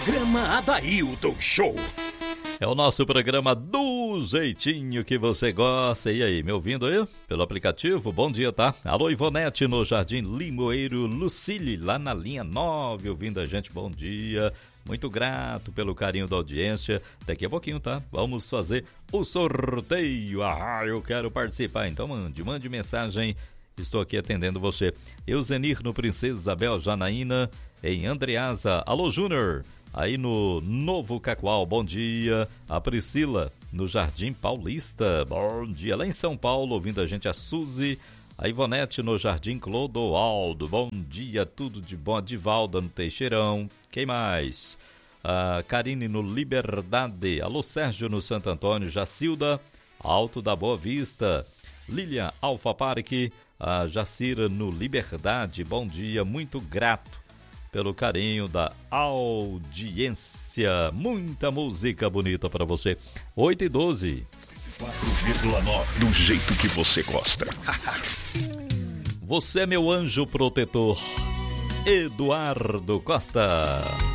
Programa Adailton Show. É o nosso programa do jeitinho que você gosta. E aí, me ouvindo aí? Pelo aplicativo? Bom dia, tá? Alô, Ivonete, no Jardim Limoeiro, Lucille, lá na linha 9, ouvindo a gente. Bom dia. Muito grato pelo carinho da audiência. Daqui a pouquinho, tá? Vamos fazer o sorteio. Ah, eu quero participar. Então mande mensagem. Estou aqui atendendo você. Euzenir no Princesa Isabel, Janaína, em Andreasa. Alô, Júnior. Aí no Novo Cacoal, bom dia. A Priscila, no Jardim Paulista, bom dia. Lá em São Paulo, ouvindo a gente, a Suzy. A Ivonete, no Jardim Clodoaldo, bom dia, tudo de bom. A Divalda, no Teixeirão. Quem mais? A Karine, no Liberdade. Alô, Sérgio, no Santo Antônio. Jacilda, Alto da Boa Vista. Lilian, Alfa Parque. A Jacira, no Liberdade, bom dia, muito grato pelo carinho da audiência. Muita música bonita para você. 8h12. 4,9 do jeito que você gosta. Você é meu anjo protetor. Eduardo Costa.